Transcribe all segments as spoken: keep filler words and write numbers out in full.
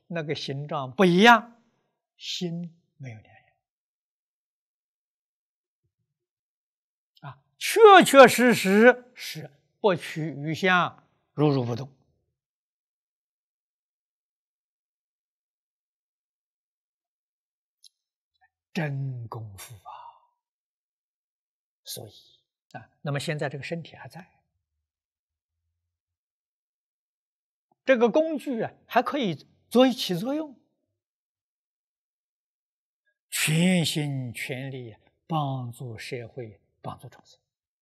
那个形状不一样，心没有两样啊，确确实实是不取于相，如如不动。真功夫啊！所以啊，那么现在这个身体还在，这个工具啊还可以做起作用，全心全力帮助社会，帮助众生。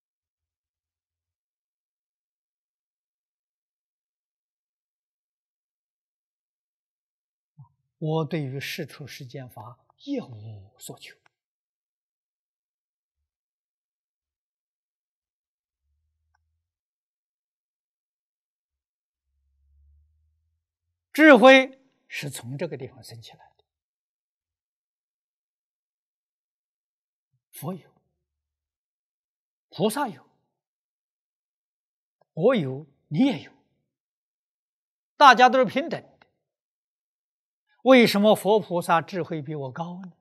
我对于世出世间法一无所求。智慧是从这个地方生起来的，佛有，菩萨有，我有，你也有，大家都是平等的。为什么佛菩萨智慧比我高呢？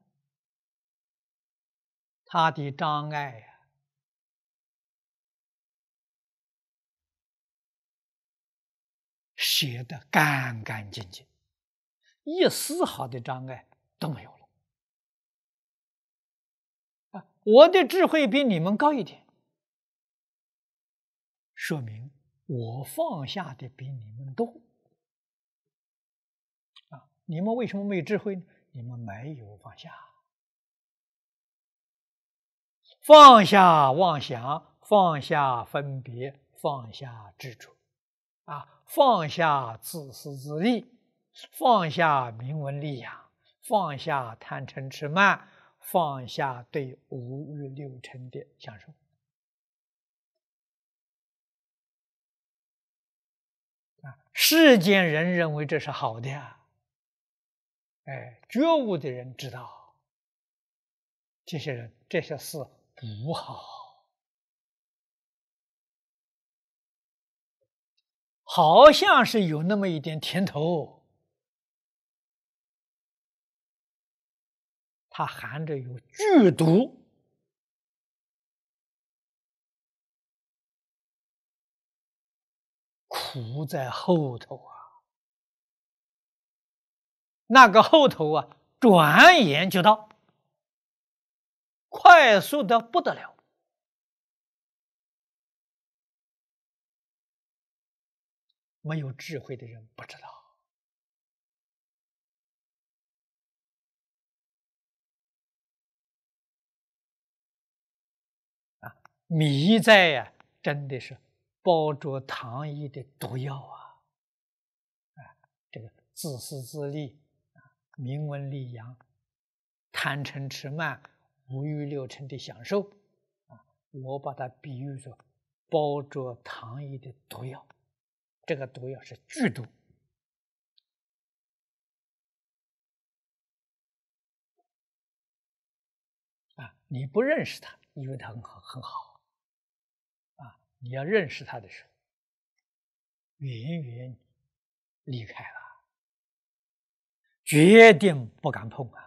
他的障碍呀、啊，写得干干净净，一丝毫的障碍都没有了。啊，我的智慧比你们高一点，说明我放下的比你们多。啊，你们为什么没有智慧呢？你们没有放下，放下妄想，放下分别，放下执着，啊，放下自私自利，放下名闻利养，放下贪嗔痴慢，放下对五欲六尘的享受。啊，世间人认为这是好的呀，哎，觉悟的人知道，这些人这些事不好，好像是有那么一点甜头，它含着有剧毒，苦在后头啊。那个后头啊，转眼就到，快速的不得了。没有智慧的人不知道。啊，迷在呀、啊，真的是包着糖衣的毒药啊！啊，这个自私自利啊，名闻利养，贪嗔痴慢，五欲六尘的享受啊，我把它比喻作包着糖衣的毒药，这个毒药是剧毒。啊，你不认识它，以为它很好很好，啊，你要认识它的时候，远远离开了，决定不敢碰啊！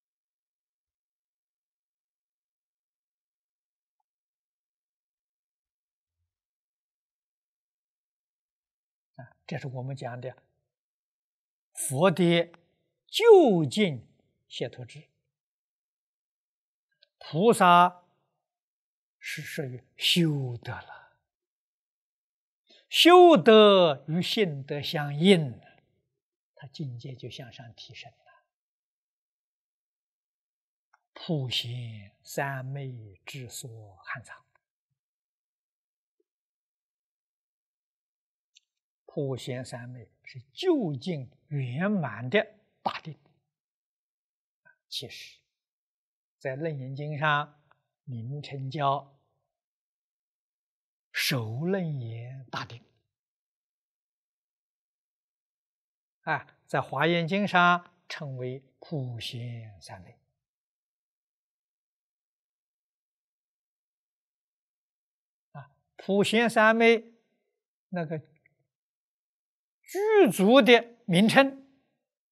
啊，这是我们讲的佛的究竟解脱智，菩萨是属于修德了，修德与性德相应，他境界就向上提升了。普贤三昧之所含藏，普贤三昧是究竟圆满的大定。其实在楞严经上名称叫首楞严大定，啊，在华严经上称为普贤三昧。啊，普贤三昧那个具足的名称